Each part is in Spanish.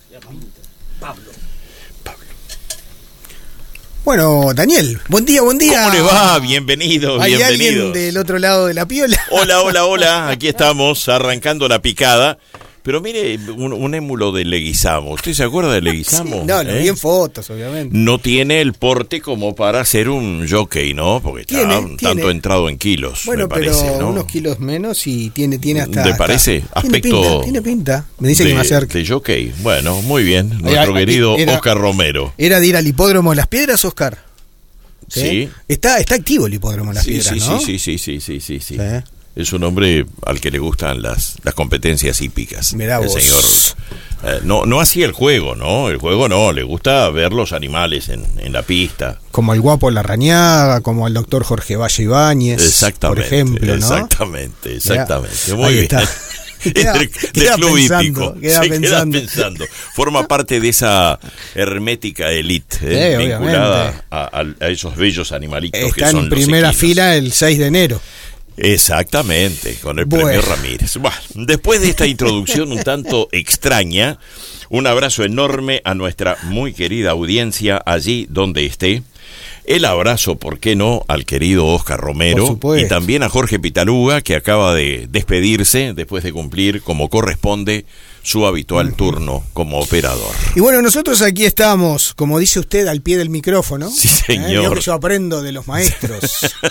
Pablo. Bueno, Daniel, buen día. ¿Cómo le va? Bienvenido, ¿Hay bienvenido. alguien del otro lado de la piola? Hola, aquí estamos arrancando la picada. Pero mire, un émulo de Leguizamo. ¿Usted se acuerda de Leguizamo? Sí, no, lo vi en fotos, obviamente. No tiene el porte como para ser un jockey, ¿no? Porque está un tanto entrado en kilos, bueno, me parece, pero ¿no? unos kilos menos y tiene hasta... ¿Le parece? Aspecto Tiene pinta. Me dice que me acerque. de jockey. Bueno, muy bien. Nuestro querido Oscar Romero. ¿Era de ir al hipódromo de Las Piedras, Oscar? Sí. Está activo el hipódromo de Las Piedras, ¿no? Sí. Es un hombre al que le gustan las competencias hípicas. Mirá vos. El señor no hacía el juego, ¿no? El juego no, le gusta ver los animales en la pista. Como el Guapo Larrañaga, como el doctor Jorge Valle Ibáñez, por ejemplo, ¿no? Exactamente. Muy ahí bien. Está. Del club hípico. Queda pensando. Forma parte de esa hermética élite vinculada a esos bellos animalitos que son los equinos. Está en primera fila el 6 de enero. Exactamente, con el premio Ramírez. Bueno, después de esta introducción un tanto extraña, un abrazo enorme a nuestra muy querida audiencia allí donde esté. El abrazo, ¿por qué no?, al querido Oscar Romero y también a Jorge Pitaluga, que acaba de despedirse después de cumplir como corresponde su habitual turno como operador. Y bueno, nosotros aquí estamos, como dice usted, al pie del micrófono. Sí, señor. Yo que yo aprendo de los maestros.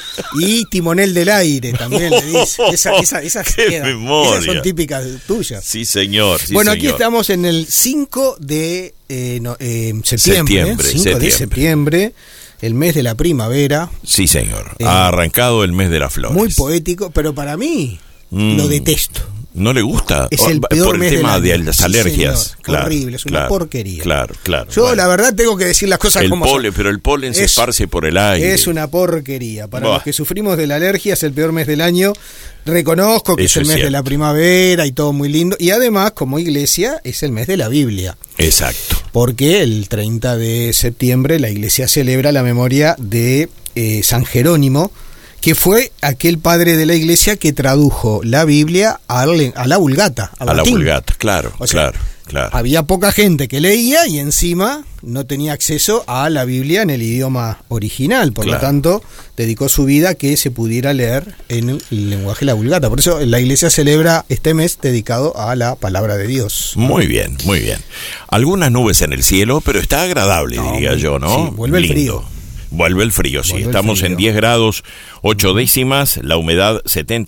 Y timonel del aire también le dice. Esas ¡Qué memoria! Esas son típicas tuyas. Sí, señor. Bueno, aquí estamos en el 5 de septiembre. 5 de septiembre. El mes de la primavera. Sí, señor. Ha arrancado el mes de las flores. Muy poético, pero para mí lo detesto. ¿No le gusta? Es el peor por el mes tema de las alergias. Claro, horrible, es una porquería. Claro. Yo la verdad tengo que decir las cosas como son. Pero el polen se esparce por el aire. Es una porquería. Para los que sufrimos de la alergia es el peor mes del año. Reconozco que es el mes de la primavera y todo muy lindo. Y además, como iglesia, es el mes de la Biblia. Exacto. Porque el 30 de septiembre la iglesia celebra la memoria de San Jerónimo, que fue aquel padre de la iglesia que tradujo la Biblia a la Vulgata, al latín. La Vulgata, claro. Había poca gente que leía y encima no tenía acceso a la Biblia en el idioma original, por lo tanto dedicó su vida a que se pudiera leer en el lenguaje de la Vulgata. Por eso la iglesia celebra este mes dedicado a la palabra de Dios. Muy bien. Algunas nubes en el cielo, pero está agradable, diría yo, ¿no? Sí, vuelve el frío. Vuelve el frío, sí. Estamos en 10 grados 8 décimas, la humedad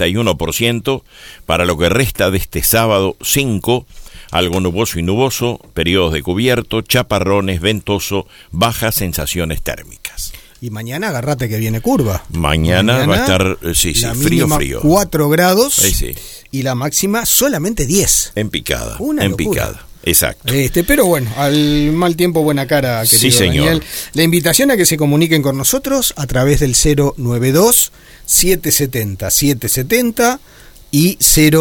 71%, para lo que resta de este sábado 5, algo nuboso y nuboso, periodos de cubierto, chaparrones, ventoso, bajas sensaciones térmicas. Y mañana agárrate que viene curva. Mañana va a estar, frío. 4 grados y la máxima solamente 10. En picada. Picada. Exacto. Pero bueno, al mal tiempo buena cara, querido señor. Daniel. La invitación a que se comuniquen con nosotros a través del 092-770-770 y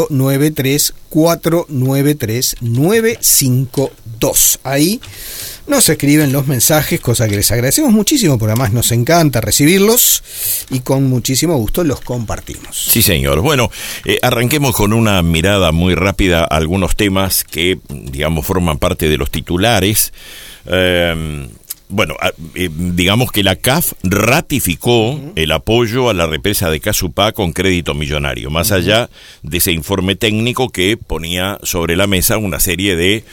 093-493-952. Ahí nos escriben los mensajes, cosa que les agradecemos muchísimo, porque además nos encanta recibirlos y con muchísimo gusto los compartimos. Sí, señor. Bueno, arranquemos con una mirada muy rápida a algunos temas que, digamos, forman parte de los titulares. Digamos que la CAF ratificó el apoyo a la represa de Casupá con crédito millonario, más allá de ese informe técnico que ponía sobre la mesa una serie de,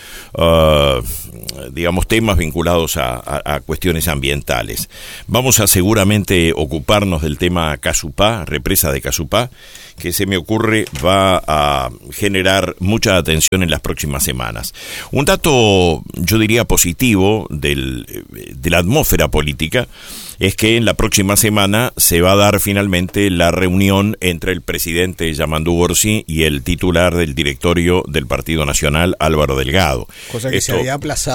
temas vinculados a cuestiones ambientales. Vamos a seguramente ocuparnos del tema Casupá, represa de Casupá, que se me ocurre va a generar mucha atención en las próximas semanas. Un dato, yo diría, positivo de la atmósfera política es que en la próxima semana se va a dar finalmente la reunión entre el presidente Yamandu Gorsi y el titular del directorio del Partido Nacional, Álvaro Delgado. Cosa que se había aplazado.